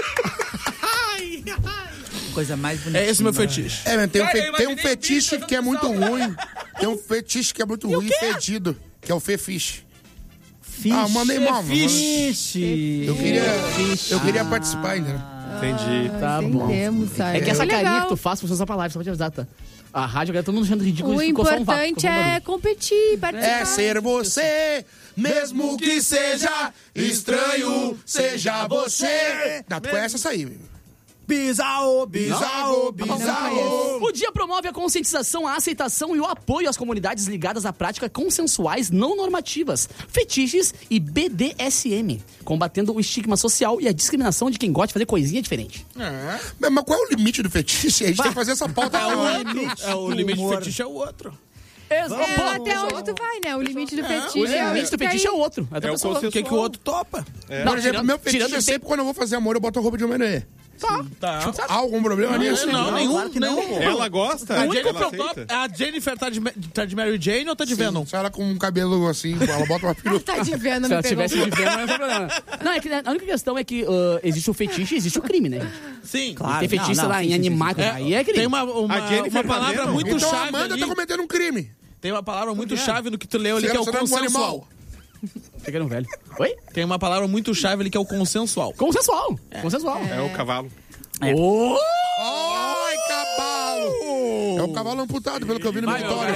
Coisa mais bonita. É esse meu fetiche. É, mas tem um, Cara, fe- eu tem um imaginei fetiche um bicho que é muito usando ruim. Tem um fetiche que é muito ruim e fedido, que é o fefiche. Fish. Ah, mandei mal. Fish. Eu queria, eu queria participar ainda. Entendi. Tá bom. Entendemos, sabe? É que essa Legal. carinha que tu faz pra essa palavra, só pra te avisar, tá? A rádio, agora todo mundo achando ridículo. O isso ficou só um vácuo, importante ficou só um é barulho. competir, participar. É ser você, mesmo que seja estranho, seja você. Não, tu conhece essa aí. Bizarro, Bizarro, bizarro. O dia promove a conscientização, a aceitação e o apoio às comunidades ligadas à prática consensuais não normativas, fetiches e B D S M, combatendo o estigma social e a discriminação de quem gosta de fazer coisinha diferente. Mas, mas qual é o limite do fetiche? A gente tem que fazer essa pauta agora. É, o limite do fetiche é o outro. É, até onde tu vai, né? O limite do fetiche. O é limite do fetiche é o outro. Até É a o pessoa- consensual. O que, que o outro topa? Não, Por exemplo, tirando- meu fetiche tirando é esse- sempre quando eu vou fazer amor, eu boto a roupa de Homem-Aranha. Tá. Há algum problema nisso? Não, Não, nenhum. claro que não. nenhum. Ela gosta? A Ela Jennifer, aceita? a Jennifer tá de, tá de Mary Jane ou tá de Venom? Se ela com um cabelo assim, ela bota uma peruca. Tá de vendo, Se me ela pegou. tivesse de ver, não tem problema. Não, é que a única questão é que uh, existe o fetiche e existe o crime, né? gente? Sim. Claro. Tem fetiche, não, sei não, lá, sim, em sim, animais. sim, sim. Aí é crime. Tem uma, uma, A Jennifer uma palavra Venom. muito Então a chave Amanda ali. tá cometendo um crime. Tem uma palavra muito chave no que tu leu ali, Se que é o ela tá com um consensual. animal. Pegaram um velho. Oi? Tem uma palavra muito chave ali que é o consensual. Consensual. Consensual. É o cavalo. Oh! Ai, cavalo! É um cavalo amputado, pelo que eu vi no meu história.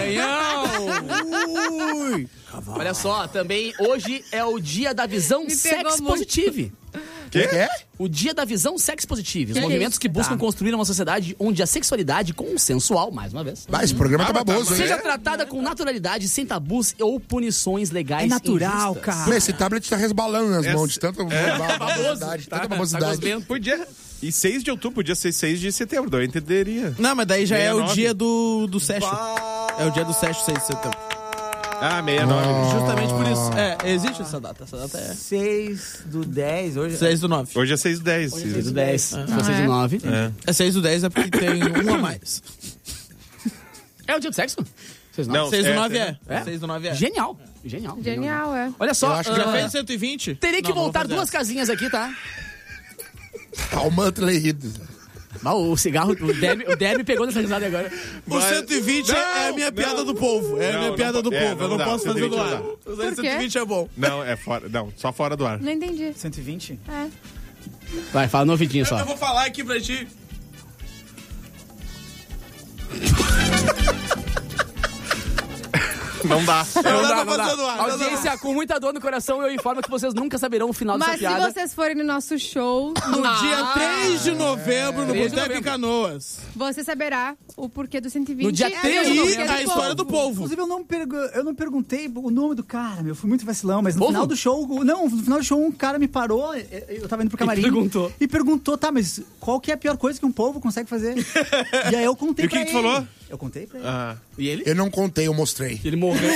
Ui. Olha só, também hoje é o dia da visão Me sex pegou muito. positive. O que é? O dia da visão sex positive. Os Que movimentos isso? que buscam Tá. construir uma sociedade onde a sexualidade consensual, mais uma vez, Vai, esse programa tá Ah, mas tá, baboso, mas hein? seja tratada com naturalidade, sem tabus ou punições legais É natural, injustas. cara. Meu, esse tablet tá resbalando nas Essa- mãos de tanta babosidade, tanta babosidade. Podia. E seis de outubro, podia ser seis de setembro, daí eu entenderia. Não, mas daí já é o sessenta e nove. dia do, do Session. É o dia do Session, seis de setembro. Ah, sessenta e nove. Justamente por isso. É, existe essa data. Essa data é seis do dez, hoje... seis do nove. Hoje é seis de dez. seis do dez, se fosse Ah, de é? nove. É. É seis do dez é porque tem um a mais. É o dia do sexo? Seis do Não, nove. seis do é, nove é. É? seis do nove é. Genial. Genial. Genial, é. Olha só, Eu acho que Já ah, fez cento e vinte? teria que Não, não vou voltar fazer duas essa. casinhas aqui, tá? Tá o Mantley rido. Ah, o cigarro, o Deb, o Deb pegou nessa risada agora. O cento e vinte Não, é a minha piada não. do povo. É a Não, minha não piada do po- é, povo. Eu não não dá, posso fazer cento e do vinte ar. não O Por cento quê? e vinte é bom. Não, é fora. Não, só fora do ar. Não entendi. cento e vinte? É. Vai, fala novidinho só. Eu vou falar aqui pra ti. Não dá. Não dá dá, pra não dá. fazer do ar. não dá. Audiência, com muita dor no coração, eu informo que vocês nunca saberão o final Mas dessa se piada. vocês forem no nosso show, No dia três de novembro, no três de Boteco em novembro. Canoas. você saberá o porquê do cento e vinte. No dia É, três de o E porquê novembro. a história do povo. Inclusive, eu não, pergu- eu não perguntei o nome do cara, meu. Fui muito vacilão, mas no Povo? final do show... Não, no final do show, um cara me parou, eu- eu tava indo pro camarim... perguntou. E perguntou, tá, mas qual que é a pior coisa que um povo consegue fazer? E aí eu contei E o que pra que tu ele. falou? Eu contei pra ele. Ah. E ele? Eu não contei, eu mostrei. Ele morreu.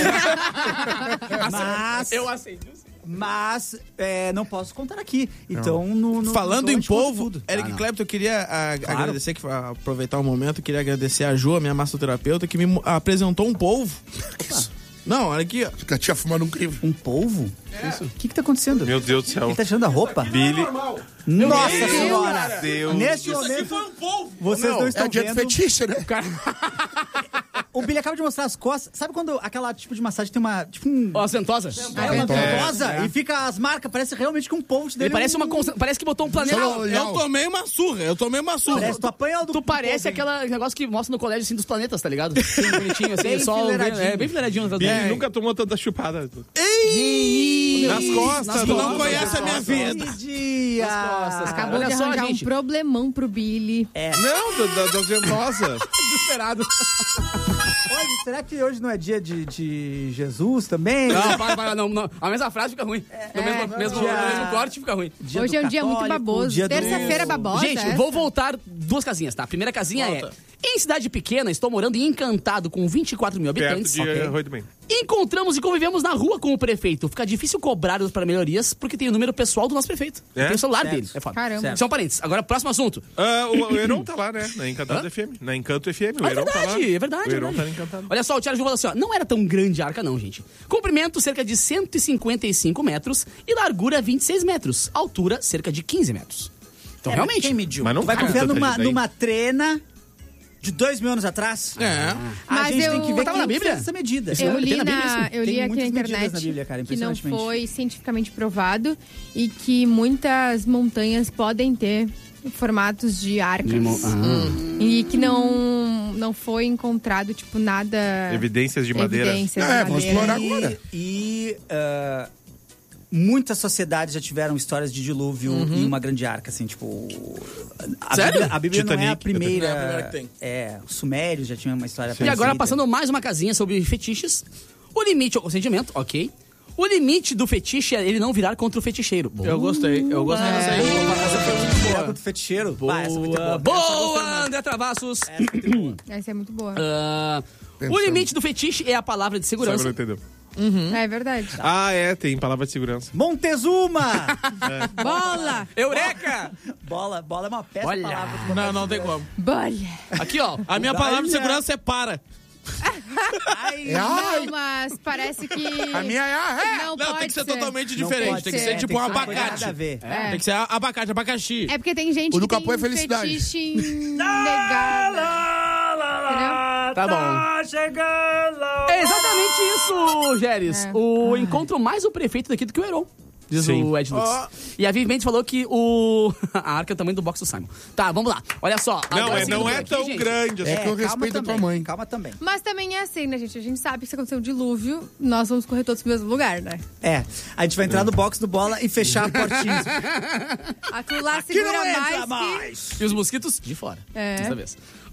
Mas, Eu aceito. mas é, não posso contar aqui. Então, no, no Falando no em a gente conta povo, tudo. Eric Ah, não. Clapton, eu queria a- agradecer, que, aproveitar o momento, eu queria agradecer a Jo, a minha massoterapeuta, que me mo- apresentou um polvo. Não, olha aqui, ó. Fica tia fumando um crivo. Um polvo? Isso. O que que tá acontecendo? Meu Deus do céu. Ele tá tirando a roupa? Billy. Nossa Meu senhora! Deus. Neste Isso aqui momento, foi um polvo. vocês não É estão dia do vendo. fetiche, né? O Billy acaba de mostrar as costas. Sabe quando aquela tipo de massagem tem uma... Tipo um... Ó, sentosa. É uma ventosa e fica as marcas, parece realmente que um post dele. Ele parece um... uma consta- parece que botou um planeta. Só- Eu tomei uma surra, eu tomei uma surra. Parece, tu apanha o do Tu parece do povo, aquele negócio que mostra no colégio assim dos planetas, tá ligado? Assim, bonitinho, assim, Bem só enfileiradinho. é bem fileiradinho. Billy É. nunca tomou tanta chupada. Ei! Nas costas. Nas Tu não costas, conhece a minha nas costas. vida. Que dia! costas, Acabou Olha de só, arranjar gente. um problemão pro Billy. É. Não, da, da, das ventosas. Desesperado. hoje, será que hoje não é dia de, de Jesus também? Não, para, para, não, não. A mesma frase fica ruim. No mesmo, mesmo, dia- no mesmo corte fica ruim. Dia Hoje do é um dia muito católico, baboso. dia do- Terça-feira babosa. Gente, essa. vou voltar duas casinhas, tá? A primeira casinha Volta. é... Em cidade pequena, estou morando em Encantado, com vinte e quatro mil Perto habitantes. de Ok. Arroio do Bem. Encontramos e convivemos na rua com o prefeito. Fica difícil cobrar para melhorias, porque tem o número pessoal do nosso prefeito. É? Tem o celular Certo. dele. É foda. Caramba. São parentes. Agora, próximo assunto. Ah, o, o Heron tá lá, né? Na Encantado F M. Na Encanto F M. O Ah, é Heron tá lá. verdade, é verdade. O é Heron tá verdade. na Encantado. Olha só, o Thiago falou assim, ó, não era tão grande a arca não, gente. Comprimento, cerca de cento e cinquenta e cinco metros e largura, vinte e seis metros. Altura, cerca de quinze metros. Então, É, mas realmente... Quem mediu? Mas não Tu vai cabe confiar tanta numa, gente daí. numa trena de dois mil anos atrás? É. A Mas gente eu- tem que ver Tava quem na Bíblia? fez essa medida. Esse Eu nome li, tem na Bíblia, na, isso? eu li Tem aqui na muitas medidas internet na Bíblia, cara, que não impressionantemente. foi cientificamente provado e que muitas montanhas podem ter formatos de arcas. De mo- Ah. E que não, não foi encontrado, tipo, nada... Evidências de madeira. Evidências É, de vamos madeira. explorar agora. E, e, ah, muitas sociedades já tiveram histórias de dilúvio em uma grande arca, assim, tipo... A Sério? Bíblia, a Bíblia não é a Titanic. primeira... É a primeira que tem. É, os sumérios já tinham uma história E agora, parecida. passando mais uma casinha sobre fetiches. O limite ao consentimento, ok. O limite do fetiche é ele não virar contra o feticheiro. Boa. Eu gostei, eu gostei dessa aí. Essa foi muito Virar boa. contra o feticheiro. Bah, essa é muito boa. Boa, André Travassos. Essa é muito boa. Ah, o Pensando. limite do fetiche é a palavra de Sabe, segurança. não entendeu? É verdade. Ah, é. Tem palavra de segurança. Montezuma! Bola! Eureka! bola, bola é uma péssima Olha. palavra. Não, não tem como. Bola! Aqui, ó. A minha palavra de segurança é para. Ai, É, ai, Não, mas parece que... a minha é a ré. Não, Não, pode tem que ser ser. totalmente não diferente. pode Tem que ser, ser tipo tem um que ser uma coisa abacate. nada a ver. É. Tem que ser a- abacate, abacaxi. É porque tem gente O do que capô é tem felicidade. fetiche negada. Entendeu? Tá bom. É exatamente isso, Géris. É. O encontro mais o prefeito daqui do que o Heron. Diz Sim. o Ed Lutz. E a Vivi Mendes falou que o... a arca é o tamanho do box do Simon. Tá, vamos lá. Olha só. Não, agora é, seguindo não por é aqui, tão gente. grande assim. É que eu calma respeito a tua também, mãe. Calma também. Mas também é assim, né, gente? A gente sabe que se acontecer um dilúvio, nós vamos correr todos pro mesmo lugar, né? É, a gente vai entrar no box do bola e fechar a portinha. Aquilo lá Aqui segura não entra mais, que... mais. E os mosquitos de fora. É. Dessa vez.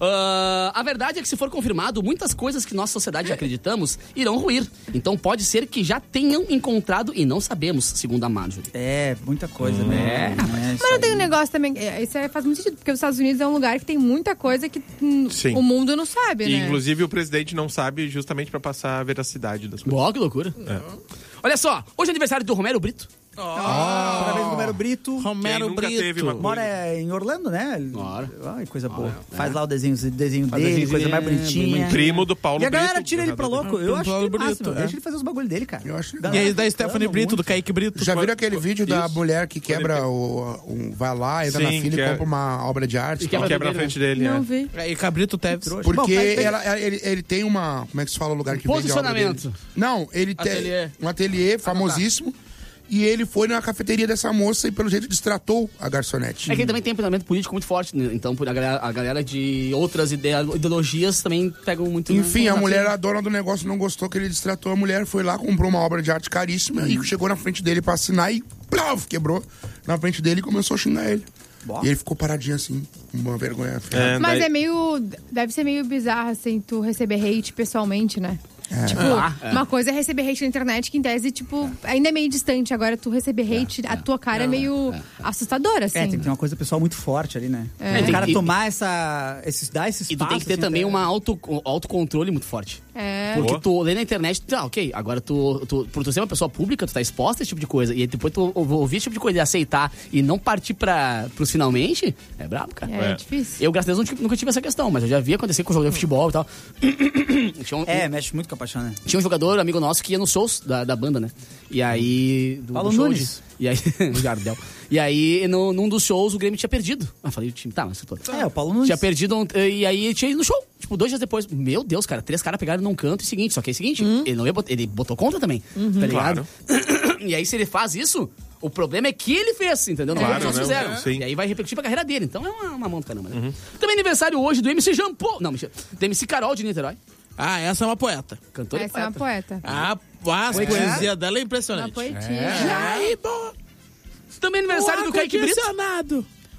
Ah, a verdade é que, se for confirmado, muitas coisas que nossa sociedade acreditamos irão ruir. Então pode ser que já tenham encontrado e não sabemos, segundo a Marjorie. É, muita coisa, né? É, Mas não tem um negócio também... é, Isso aí faz muito sentido, porque os Estados Unidos é um lugar que tem muita coisa que hum, Sim. o mundo não sabe, E, né? inclusive, o presidente não sabe justamente pra passar a veracidade das coisas. Boa, que loucura. Olha só, hoje é aniversário do Romero Brito. Parabéns, Romero Brito. Romero Quem nunca teve Brito. uma coisa? Mora em Orlando, né? Mora. Ai, coisa boa. Faz lá o desenho, o desenho Faz dele, desenho coisa mais dele, bonitinha. Primo do Paulo E a galera Brito, tira ele pra jogador louco. Eu acho Paulo que Brito, massa, meu. é. Deixa ele fazer os bagulho dele, cara. Eu acho E Galera aí da reclama Stephanie Brito, muito. do Kaique Brito. Já viram aquele vídeo da mulher que quebra o, um, vai lá, entra Sim, na fila que e é- compra uma obra de arte? E e tal? quebra- Quebra na frente dele, Não é. vi. É, E Cabrito Teves. Trouxa. Porque Bom, faz- ela- ele, ele tem uma. Como é que se fala o lugar que vende a obra dele? Posicionamento. Não, ele tem Ateliê. um ateliê famosíssimo. E ele foi na cafeteria dessa moça e, pelo jeito, destratou a garçonete. É que ele também tem um pensamento político muito forte, né? Então a galera, a galera de outras idea- ideologias também pegam muito... Enfim, na- a mulher, a dona do negócio, não gostou que ele destratou a mulher, foi lá, comprou uma obra de arte caríssima e chegou na frente dele pra assinar e plaf, quebrou na frente dele e começou a xingar ele. Boa. E ele ficou paradinho assim, com uma vergonha. É, Mas daí- é meio... Deve ser meio bizarro, assim, tu receber hate pessoalmente, né? Tipo, Ah, é. uma coisa é receber hate na internet, que em tese, tipo, ainda é meio distante. Agora, tu receber hate, a tua cara é meio assustadora, assim. É, tem que ter uma coisa pessoal muito forte ali, né? É. O cara E- tomar essa... Esses, dar esse espaço... E tu tem que ter assim, também até- uma auto, um autocontrole muito forte. É. Porque Boa. tu lê na internet, tá, ok, agora tu, tu, por tu ser uma pessoa pública, tu tá exposta a esse tipo de coisa, e aí depois tu ou- ouvir esse tipo de coisa e aceitar e não partir pra, pros finalmente, é brabo, cara. É, É. difícil. Eu, graças a Deus, nunca- nunca tive essa questão, mas eu já vi acontecer com o jogador de futebol e tal. Tinha um, É, mexe muito com a paixão, né? tinha um jogador, amigo nosso, que ia nos shows da, da banda, né? E aí... Do, Paulo do show Nunes. de- E aí... o Jardel. E aí, no, num dos shows, o Grêmio tinha perdido. Ah, falei, o time, tá, mas... Tô... É, o Paulo Nunes. Tinha perdido, um- e aí tinha ido no show. Tipo, dois dias depois, meu Deus, cara, três caras pegaram num canto e seguinte, só que é o seguinte, ele não ia bot- ele botou contra também, tá ligado? E aí, se ele faz isso, o problema é que ele fez, entendeu? Não Claro, é que os né? fizeram. Sim. E aí vai repercutir pra carreira dele. Então é uma, uma mão do caramba, né? Também aniversário hoje do M C Jampô. Não, mentira. Do M C Carol de Niterói. Ah, essa é uma poeta. Cantora e Essa é uma poeta. poeta. Ah, a poesia dela é impressionante. Uma poetia. Ai, bom. Também aniversário do Kaique Brito. Ar-condicionado.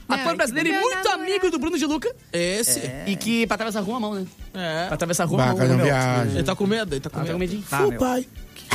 Ator brasileiro e meu muito namorado. amigo do Bruno de Luca. Esse. E que pra atravessar a rua a mão, né? É. Pra atravessar a rua a Bah, mão. cada meu. viagem. Ele tá com medo, ele tá com Ah, tá com medo. medinho. Tá, meu. Pai.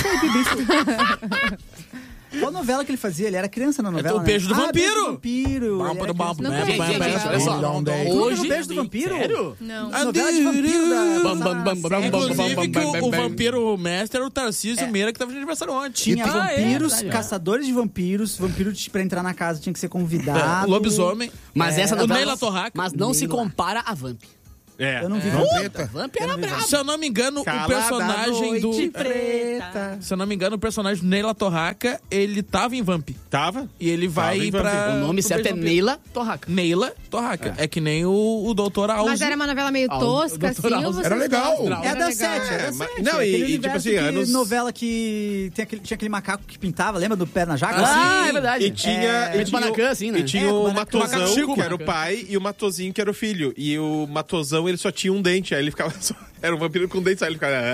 Qual novela que ele fazia? Ele era criança na novela, o né? Beijo do Ah, Vampiro. Beijo do Vampiro. Bom, Ele era bom, criança. Não bom, conheço bom, essa bom, novela. Olha só. Não, daí. Hoje... Hoje... Beijo do Vampiro? Sério? Não. Novela de vampiro da... Bam, bam, bam, bam, Inclusive que o, o bam. vampiro mestre era o Tarcísio Meira, que tava de aniversário ontem. Tinha Ah, é, vampiros, verdade, é. caçadores de vampiros. Vampiro de- pra entrar na casa tinha que ser convidado. Lobisomem. Mas essa O novela... Neila Torraca. Mas não se Neila. compara a Vamp. É. Eu não vi É. Vampiro. Preta. Vamp era brabo. Se eu não me engano, Calada o personagem do... Noite preta. Se eu não me engano, o personagem do Neila Torraca, ele tava em Vamp. Tava? E ele vai Tava em pra... O nome pro certo é Beijo do Vampiro. Neila Torraca. Neila Torraca. É, que nem o, o doutor Alves. Mas era uma novela meio Ah, o tosca, assim, doutor ou Alves. vocês Era legal. gostam? É Era da legal. sete, é da É, mas- sete. não, Aquele e- e, tipo universo assim, que anos- novela que tem aquele, tinha aquele macaco que pintava, lembra do pé na jaca? Ah, Sim. é verdade. E tinha. É, e Meio de tinha o- Maracanã, assim, né? E tinha É, o do Maracanã. Matosão, Macaco Chico, que era o Maracanã. pai, e o Matozinho, que era o filho. E o Matosão, ele só tinha um dente. Aí ele ficava só. Era um vampiro com dente, aí ele ficava.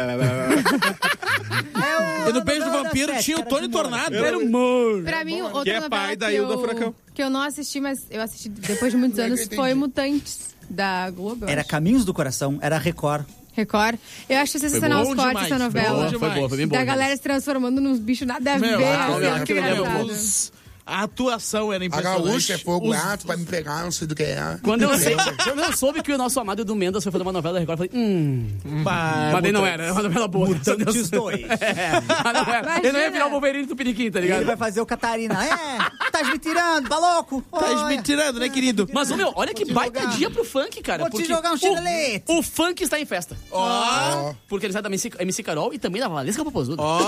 É o- E no Beijo do novela da Vampiro sete, tinha o cara, Tony de humor. Tornado. Era humor. Pra mim, outra Que é novela pai da que Hilda eu, Furacão. que eu não assisti, mas eu assisti depois de muitos Como é que eu anos, entendi? foi Mutantes, da Globo. eu Era acho. Caminhos do Coração, era Record. Record. Eu acho sensacional bom os cortes demais, dessa bom novela. demais. Foi boa, foi bem boa. Da galera se transformando nos bichos nada a ver. Meu, assim, ah, é meu, muito aquilo ali, engraçado. os- a atuação era A impressionante. gaúcha é fogo Os- gato, vai me pegar, não sei do que é. Quando eu, sei, quando eu soube que o nosso amado Edu Mendes foi fazer uma novela da Record, eu falei, hum. Pá, Mas daí não Mutantes. era, era uma novela boa. Mutantes dois. É, mas não era. Ele não ia virar o Wolverine do Piniquim, tá Ele ligado? vai fazer o Catarina. É, tá me tirando, tá louco? Tá Olha. me tirando, né, querido? Mas, ô, meu, olha que Vou te baita jogar. dia pro funk, cara. Vou te porque jogar um o- chinelete. O, funk está em festa. Ó, Porque ele sai da M C, M C Carol e também da Valesca Popozuda. ó.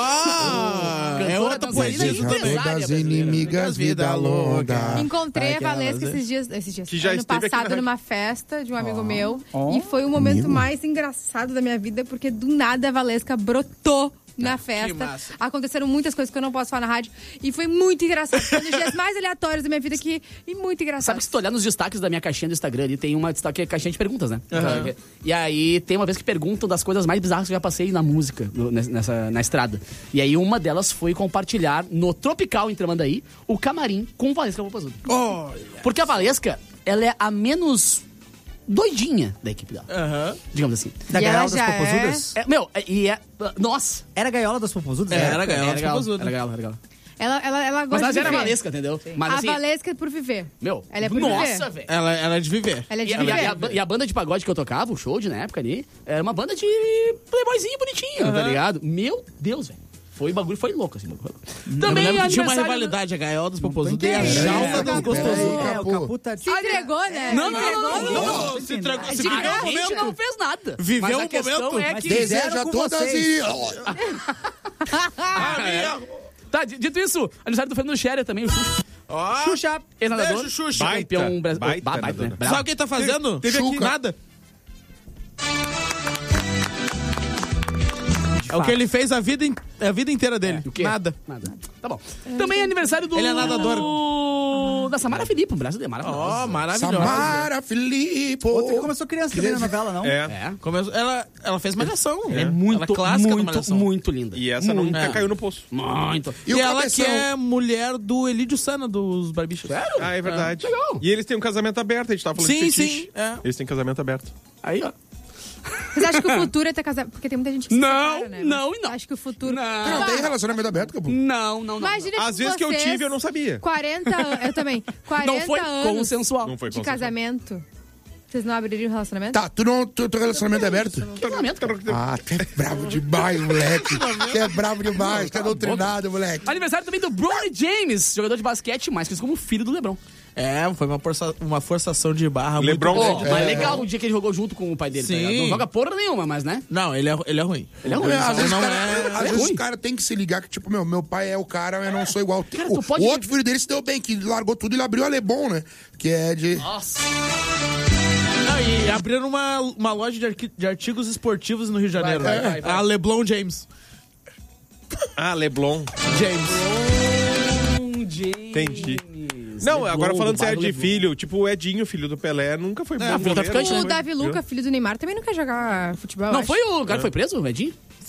É Cantora, outra dançarina poesia e isso também. empresária Todas brasileira. inimigas, vida longa. Encontrei a Aquelas, Valesca é. esses dias, esses dias, Que já ano esteve aqui na passado, rádio. numa festa de um amigo meu. ó. E foi o momento mais engraçado da minha vida, porque do nada a Valesca brotou na festa. massa. Aconteceram muitas coisas que eu não posso falar na rádio. E foi muito engraçado. Foi um dos dias mais aleatórios da minha vida que... E muito engraçado. Sabe que se tu olhar nos destaques da minha caixinha do Instagram, ali tem uma destaque, caixinha de perguntas, né? E aí tem uma vez que perguntam das coisas mais bizarras que eu já passei na música, no- nessa, na estrada. E aí uma delas foi compartilhar no Tropical em Tramandaí o camarim com Valesca Popozuda. Olha. Porque a Valesca, ela é a menos doidinha da equipe dela, Aham. digamos assim. Da E ela gaiola das já é- popozudas? É, meu, é- e é... Nossa! Era a gaiola das popozudas? Era Era. a gaiola das Era Popozuda. Era gaiola, era gaiola. Ela, ela, ela Mas gosta ela de já era viver. Valesca, entendeu? Mas A assim, Valesca é por viver. meu, Ela é por nossa, viver. velho. Ela, ela é de viver. Ela é de E, a- viver. e a, e a banda de pagode que eu tocava, o show de na época ali, era uma banda de playboyzinho bonitinho, tá ligado? Meu Deus, velho. Foi, o bagulho foi louco, assim. Bagulho. Eu me Também lembro que tinha uma aniversário rivalidade, a gaiola dos Popozuda e a entendendo. jaula É, dos é, gostosos. É, o Capu. Capu tá... Se entregou, né? Não, não, entregou. não, não, não, Não, se entregou- A se gente, viveu o a gente momento. não fez nada. Viveu Mas o a questão momento. é Mas que... deseja- Deseja com todas vocês. e. Tá, dito isso, aniversário do Fernando Scherer também, o Xuxa. Ó, Xuxa. Ex-nadador. Beijo, Xuxa. Baita, Campeão brasileiro. baita Baita, né? nadador. Bravo. Sabe quem tá fazendo? Teve aqui. Nada. É o que ele fez a vida, in- a vida inteira dele. O quê? Nada. Nada. Tá bom. Também é aniversário do... Ele é nadador. Da Samara Felipe, um brasileiro maravilhoso. Ó, maravilhosa. Samara Filipe. Outra que começou criança também na novela, não? É. É. Começou- ela, ela fez malhação. É muito, ela é clássica da muito, malhação. muito linda. E essa muito, nunca É. caiu no poço. Muito. E E, o ela cabeção? que é mulher do Elídio Sana, dos Barbichas. Sério? Ah, é verdade. legal. E eles têm um casamento aberto, a gente tava falando Sim, de fetiche. sim, é. Eles têm casamento aberto. Aí, ó. Vocês acham que o futuro é ter casado? Porque tem muita gente que se Não, separa, né? não Mas e não. Acho que o futuro... Tu não tem relacionamento aberto, Capu? Não, não, não. Imagina Às vezes que eu vocês, tive, eu não sabia. quarenta anos... Eu também. quarenta Não foi anos consensual. Não foi de consensual. casamento. Vocês não abririam um relacionamento? Tá, tu não. Tu, teu relacionamento é aberto? Que casamento, cara? Ah, tu é bravo demais, moleque. Tu é bravo demais, tu é doutrinado, moleque. Aniversário também do Bronny James, jogador de basquete, mais conhecido como filho do LeBron. É, foi uma, força, uma forçação de barra LeBron muito Pô, grande. mas legal o dia que ele jogou junto com o pai dele. tá Sim. ligado? Não joga porra nenhuma, mas né? Não, ele é, ele é ruim. Ele é ruim. Às vezes, não cara, é- às é vezes ruim. o cara tem que se ligar que, tipo, meu, meu pai é o cara, eu não sou igual. Cara, o, tu pode- o outro filho dele se deu bem, que largou tudo e ele abriu a Lebon, né? Que é de. Nossa. Não, e abriram uma, uma loja de, arqui- de artigos esportivos no Rio de Janeiro. Vai, né? vai, vai, vai. A Leblon James. Ah, Leblon. James. Um James. Entendi. Não, agora falando sério de filho, tipo o Edinho, filho do Pelé, nunca foi bom filho do goleiro, traficante, não O foi, Davi viu? Luca, filho do Neymar, também não quer jogar futebol. Não acho. foi o cara que foi preso, o Edinho?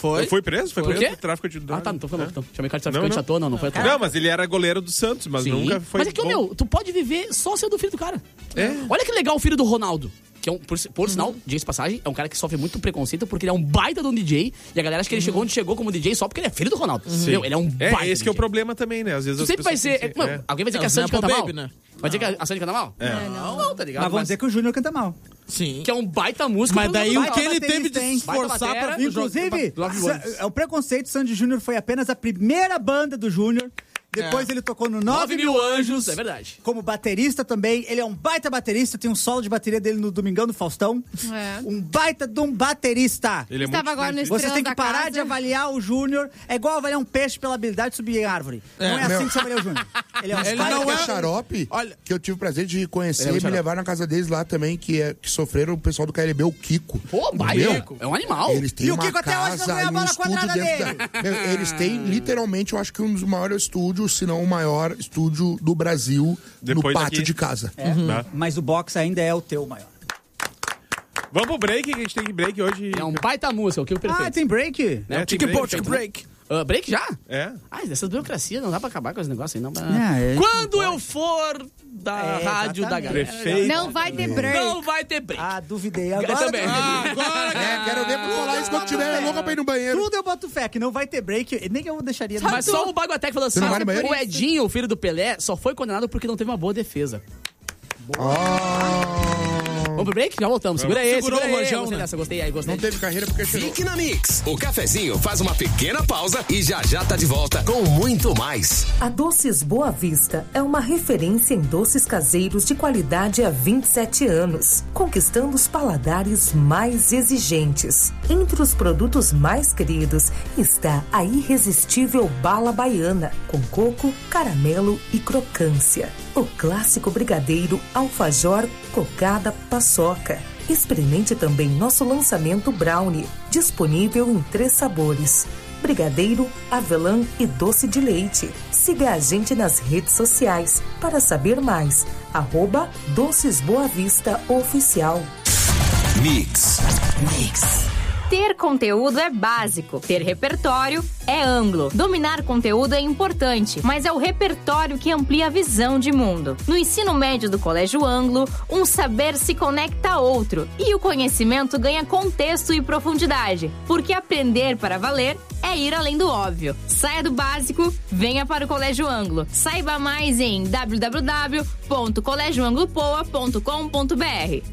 Foi? Foi preso? Foi Por preso quê? por tráfico de drogas. Ah, tá, não tô falando. É. Então. Chamei cara de Não, traficante não. à toa, não, não foi à toa. Não, mas ele era goleiro do Santos, mas Sim. nunca foi Mas é que, bom. meu, tu pode viver só sendo filho do cara. É. Olha que legal o filho do Ronaldo. Que é um, por, por sinal, diga de passagem, é um cara que sofre muito preconceito porque ele é um baita de um D J. E a galera acha que ele chegou onde chegou como D J só porque ele é filho do Ronaldo. Meu, ele é um É, baita esse que é o D J. problema também, né? Às vezes Tu as sempre vai pessoas ser... pensam- Mano, é. alguém vai dizer Não, que a Sandy Nepo canta mal? Baby, né? Vai dizer que a Sandy canta mal? É. Não, não, tá ligado? Mas vamos dizer que o Júnior canta mal. Sim. que é um baita músico. Mas daí o baita que ele teve baterista, de se hein? esforçar Baita pra batera, vir Inclusive, Love Sa- Ones. é o preconceito, Sandy Júnior foi apenas a primeira banda do Júnior. Depois É. ele tocou no Nove Nove Mil Anjos, é verdade. como baterista também. Ele é um baita baterista, tem um solo de bateria dele no Domingão do Faustão. É. Um baita de um baterista. Ele é Estava muito agora no difícil. Você Estrela tem que da parar Casa. de avaliar o Júnior. É igual avaliar um peixe pela habilidade de subir em árvore. não é assim meu. que você avalia o Júnior. Ele é um Ele baita não que é é- xarope, Olha- que eu tive o prazer de conhecer Ele é e muito me xarope. levar na casa deles lá também, que, é, que sofreram o pessoal do K L B, o Kiko. Pô, vai, Meu, é um animal. Eles têm E o uma Kiko até hoje não casa ganha a e um bola estúdio quadrada dentro dele. da... Meu, eles têm literalmente, eu acho que um dos maiores estúdios, se não o maior estúdio do Brasil, Depois no pátio daqui. de casa. É, Tá. mas o box ainda é o teu maior. Vamos pro break, que a gente tem que break hoje. É um baita música, o que eu Ah, prefiro. tem break? É, tem Tique break, po, tique tem- break. Ah, break já? É. Ai, dessas burocracias, não dá pra acabar com esse negócio aí, não. Ah, é, Quando não eu for da É, rádio da exatamente. galera, Prefeito. Não vai ter break. não vai ter break. Ah, duvidei. Eu Agora também. Agora, É, quero ver pra falar isso quando tiver louca pra ir no banheiro. Tudo eu boto fé, que não vai ter break. Nem eu deixaria. Mas só o Baguatec falou assim: não vai no banheiro? o Edinho, o filho do Pelé, só foi condenado porque não teve uma boa defesa. Ah, Vamos pro break? Já voltamos. Segura aí, Segurou segura o aí. rojão, Gostei né? dessa, gostei aí, gostei. não teve carreira porque chegou. Fique na Mix. O cafezinho faz uma pequena pausa e já já tá de volta com muito mais. A Doces Boa Vista é uma referência em doces caseiros de qualidade há vinte e sete anos, conquistando os paladares mais exigentes. Entre os produtos mais queridos está a irresistível bala baiana, com coco, caramelo e crocância. O clássico brigadeiro alfajor, cocada, paçoca. Experimente também nosso lançamento brownie, disponível em três sabores: brigadeiro, avelã e doce de leite. Siga a gente nas redes sociais para saber mais. Arroba Doces Boa Vista Oficial. Mix. Ter conteúdo é básico, ter repertório é amplo. Dominar conteúdo é importante, mas é o repertório que amplia a visão de mundo. No ensino médio do Colégio Anglo, um saber se conecta a outro e o conhecimento ganha contexto e profundidade, porque aprender para valer é ir além do óbvio. Saia do básico, venha para o Colégio Anglo. Saiba mais em w w w ponto colégio anglo poa ponto com ponto b r.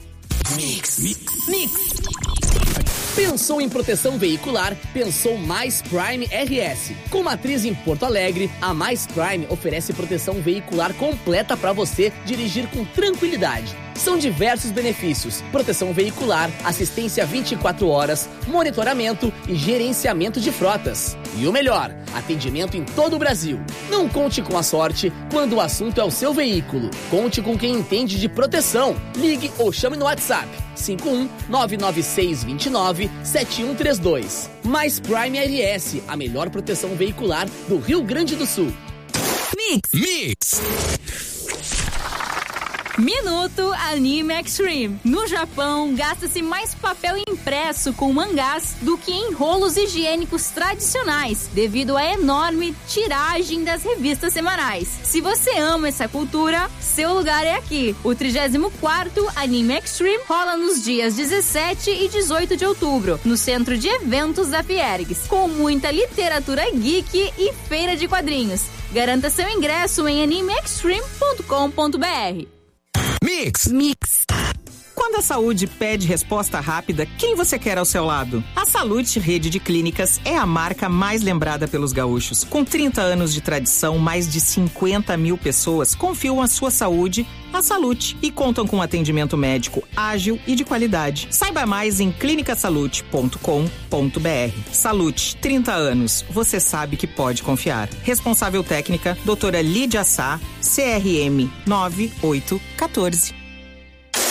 Pensou em proteção veicular? Pensou Mais Prime R S. Com matriz em Porto Alegre, a Mais Prime oferece proteção veicular completa para você dirigir com tranquilidade. São diversos benefícios: proteção veicular, assistência vinte e quatro horas, monitoramento e gerenciamento de frotas. E o melhor, atendimento em todo o Brasil. Não conte com a sorte quando o assunto é o seu veículo. Conte com quem entende de proteção. Ligue ou chame no WhatsApp cinco um nove nove seis dois nove sete um três dois. Mais Prime R S, a melhor proteção veicular do Rio Grande do Sul. Mix. Minuto Anime Extreme. No Japão, gasta-se mais papel impresso com mangás do que em rolos higiênicos tradicionais, devido à enorme tiragem das revistas semanais. Se você ama essa cultura, seu lugar é aqui. O trigésimo quarto Anime Extreme rola nos dias dezessete e dezoito de outubro, no Centro de Eventos da Fiergs, com muita literatura geek e feira de quadrinhos. Garanta seu ingresso em anime extreme ponto com ponto b r. Mix. Mix. Quando a saúde pede resposta rápida, quem você quer ao seu lado? A Salute Rede de Clínicas é a marca mais lembrada pelos gaúchos. Com trinta anos de tradição, mais de cinquenta mil pessoas confiam a sua saúde à Salute e contam com atendimento médico ágil e de qualidade. Saiba mais em clinica salute ponto com ponto b r. Salute, trinta anos. Você sabe que pode confiar. Responsável técnica, doutora Lídia Sá, C R M nove oito um quatro.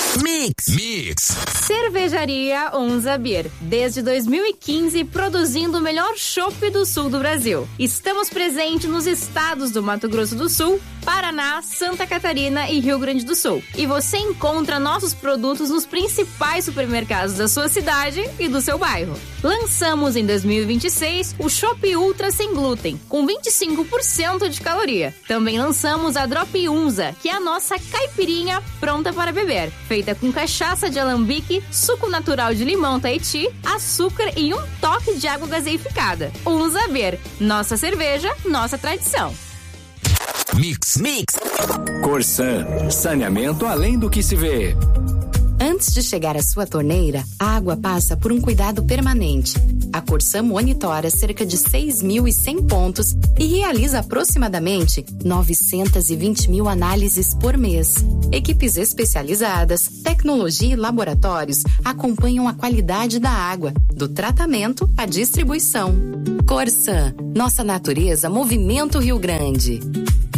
Mix. Mix. Cervejaria Onza Beer. Desde dois mil e quinze, produzindo o melhor chopp do sul do Brasil. Estamos presentes nos estados do Mato Grosso do Sul, Paraná, Santa Catarina e Rio Grande do Sul. E você encontra nossos produtos nos principais supermercados da sua cidade e do seu bairro. Lançamos em dois mil e vinte e seis o Chopp Ultra sem glúten, com vinte e cinco por cento de caloria. Também lançamos a Drop Unza, que é a nossa caipirinha pronta para beber, feita com cachaça de alambique, suco natural de limão Tahiti, açúcar e um toque de água gaseificada. Unza Beer, nossa cerveja, nossa tradição. Mix. Mix. Corsan, saneamento além do que se vê. Antes de chegar à sua torneira, a água passa por um cuidado permanente. A Corsan monitora cerca de seis mil e cem pontos e realiza aproximadamente novecentas e vinte mil análises por mês. Equipes especializadas, tecnologia e laboratórios acompanham a qualidade da água, do tratamento à distribuição. Corsan, nossa natureza, movimento Rio Grande.